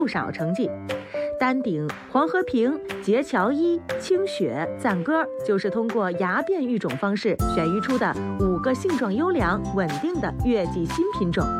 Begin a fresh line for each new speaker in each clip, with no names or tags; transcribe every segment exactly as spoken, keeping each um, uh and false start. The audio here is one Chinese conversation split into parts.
不少成绩。丹顶、黄河平、结桥一、清雪、赞歌，就是通过芽变育种方式选育出的五个性状优良、稳定的月季新品种。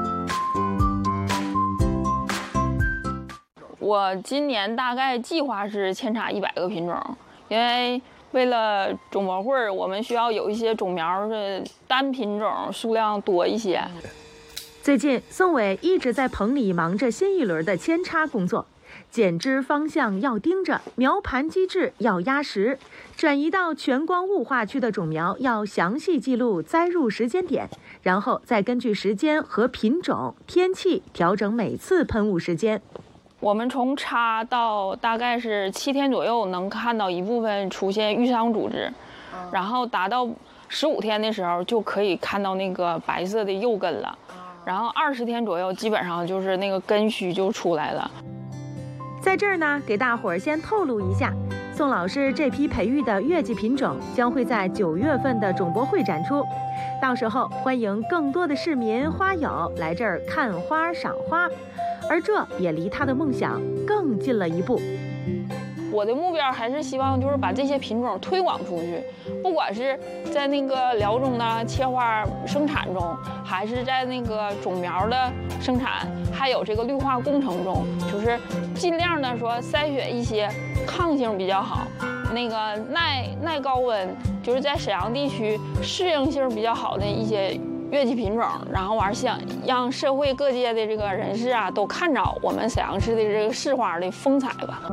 我今年大概计划是扦插一百个品种，因为为了种博会，我们需要有一些种苗的单品种数量多一些。
最近，宋伟一直在棚里忙着新一轮的扦插工作。剪枝方向要盯着，苗盘基质要压实，转移到全光雾化区的种苗要详细记录栽入时间点，然后再根据时间和品种、天气调整每次喷雾时间。
我们从插到大概是七天左右，能看到一部分出现愈伤组织，然后达到十五天的时候就可以看到那个白色的幼根了，然后二十天左右基本上就是那个根须就出来了。
在这儿呢，给大伙儿先透露一下，宋老师这批培育的月季品种将会在九月份的种博会展出，到时候欢迎更多的市民花友来这儿看花赏花，而这也离他的梦想更近了一步。
我的目标还是希望就是把这些品种推广出去，不管是在那个辽中的切花生产中，还是在那个种苗的生产，还有这个绿化工程中，就是尽量的说筛选一些抗性比较好、那个耐耐高温，就是在沈阳地区适应性比较好的一些月季品种，然后完想让社会各界的这个人士啊都看着我们沈阳市的这个市花的风采吧。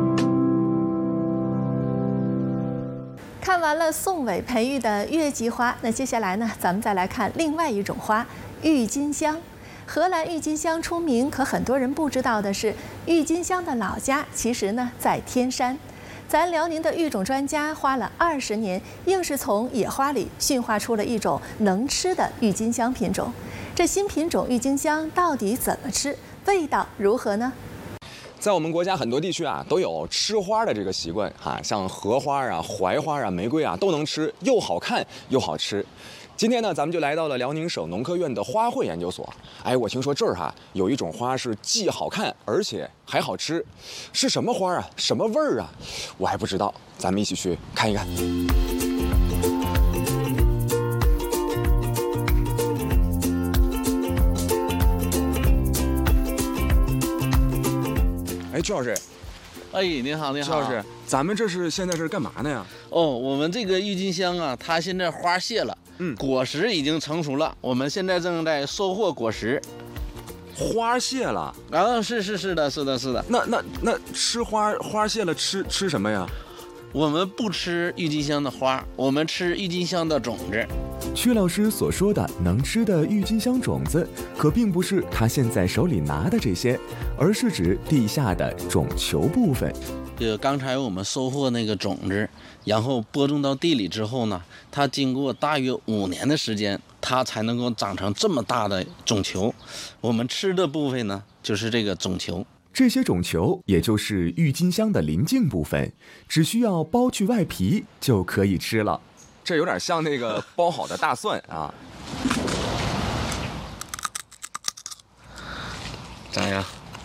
看完了宋伟培育的月季花，那接下来呢，咱们再来看另外一种花——郁金香。荷兰郁金香出名，可很多人不知道的是，郁金香的老家其实呢在天山。咱辽宁的育种专家花了二十年，硬是从野花里驯化出了一种能吃的郁金香品种。这新品种郁金香到底怎么吃？味道如何呢？
在我们国家很多地区啊，都有吃花的这个习惯哈、啊，像荷花啊、槐花啊、玫瑰啊都能吃，又好看又好吃。今天呢，咱们就来到了辽宁省农科院的花卉研究所。哎，我听说这儿哈、啊、有一种花是既好看而且还好吃，是什么花啊？什么味儿啊？我还不知道，咱们一起去看一看。哎，曲老师，
哎，你好，你好，
曲老师，咱们这是现在是干嘛呢呀？
哦，我们这个郁金香啊，它现在花谢了，嗯，果实已经成熟了，我们现在正在收获果实。
花谢了？
啊，是是是的，是的，是的。
那那那吃花花谢了吃吃什么呀？
我们不吃郁金香的花，我们吃郁金香的种子。
曲老师所说的能吃的郁金香种子，可并不是他现在手里拿的这些，而是指地下的种球部分。
就刚才我们收获那个种子，然后播种到地里之后呢，它经过大约五年的时间，它才能够长成这么大的种球。我们吃的部分呢，就是这个种球。
这些种球也就是郁金香的鳞茎部分，只需要剥去外皮就可以吃了。
这有点像那个剥好的大蒜啊。
咋样？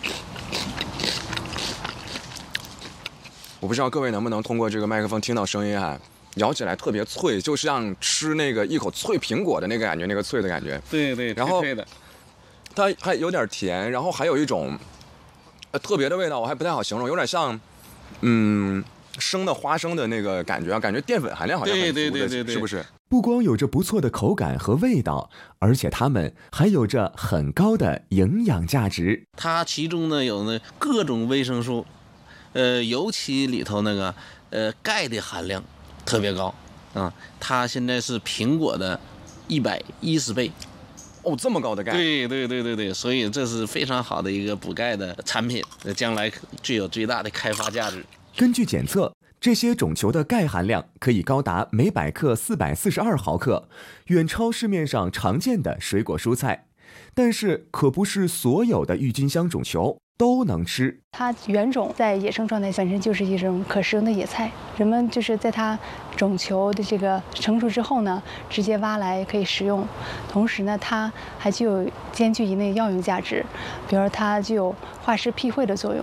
我不知道各位能不能通过这个麦克风听到声音啊，咬起来特别脆，就像吃那个一口脆苹果的那个感觉，那个脆的感觉。
对对，
然后
脆的，
它还有点甜，然后还有一种呃特别的味道，我还不太好形容，有点像嗯生的花生的那个感觉啊，感觉淀粉含量好像很足的，
对对对对对，
是不是？
不光有着不错的口感和味道，而且它们还有着很高的营养价值。
它其中呢有呢各种维生素，呃，尤其里头那个呃钙的含量特别高啊，它现在是苹果的一百一十倍。
哦，这么高的钙？
对对对对对，所以这是非常好的一个补钙的产品，将来具有最大的开发价值。
根据检测，这些种球的钙含量可以高达每百克四百四十二毫克，远超市面上常见的水果蔬菜。但是，可不是所有的郁金香种球都能吃。
它原种在野生状态本身就是一种可食用的野菜，人们就是在它种球的这个成熟之后呢，直接挖来可以食用。同时呢，它还具有兼具一类药用价值，比如它具有化湿辟秽的作用。